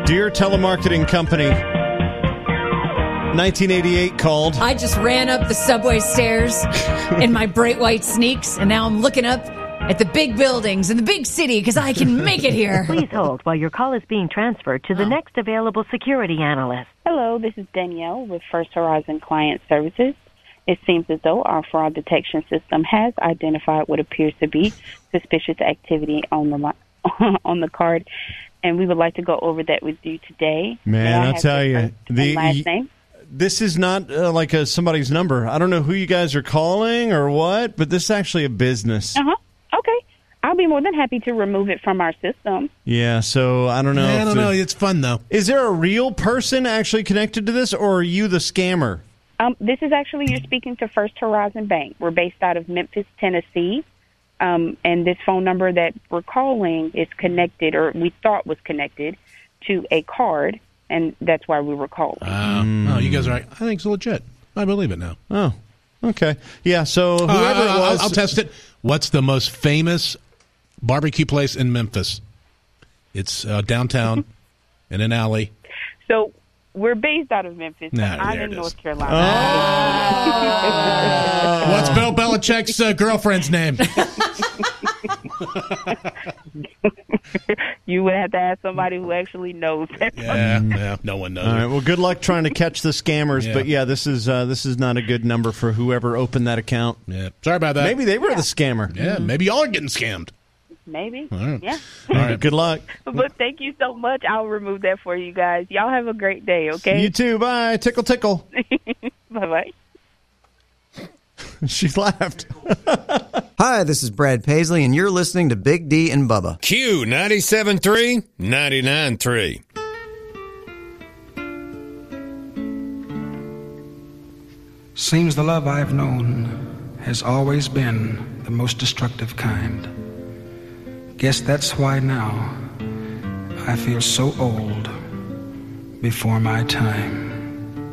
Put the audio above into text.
Dear telemarketing company, 1988 called. I just ran up the subway stairs in my bright white sneaks, and now I'm looking up at the big buildings in the big city because I can make it here. Please hold while your call is being transferred to the next available security analyst. Hello, this is Danielle with First Horizon Client Services. It seems as though our fraud detection system has identified what appears to be suspicious activity on the card, and we would like to go over that with you today. Man, I'll tell you, last name. This is not like somebody's number. I don't know who you guys are calling or what, but this is actually a business. Okay. I'll be more than happy to remove it from our system. Yeah, so I don't know. I don't know. It's fun, though. Is there a real person actually connected to this, or are you the scammer? This is actually, you're speaking to First Horizon Bank. We're based out of Memphis, Tennessee. And this phone number that we're calling is connected, or we thought was connected, to a card, and that's why we were calling. Oh, you guys are right. I think it's legit. I believe it now. Oh, okay. Yeah, so whoever it was... I'll test it. What's the most famous barbecue place in Memphis? It's downtown in an alley. So we're based out of Memphis. I'm in North Carolina. What's Bill Belichick's girlfriend's name? You would have to ask somebody who actually knows. Yeah, no one knows. All right, well, good luck trying to catch the scammers. But yeah, this is not a good number for whoever opened that account. Yeah, sorry about that. Maybe they were the scammer. Yeah, maybe y'all are getting scammed. Maybe. All right. Yeah. All right, good luck. But thank you so much. I'll remove that for you guys. Y'all have a great day, okay? You too. Bye. Tickle, tickle. Bye-bye. She laughed. Hi, this is Brad Paisley, and you're listening to Big D and Bubba. Q 97.3, 99.3. Seems the love I've known has always been the most destructive kind. Guess that's why now I feel so old before my time.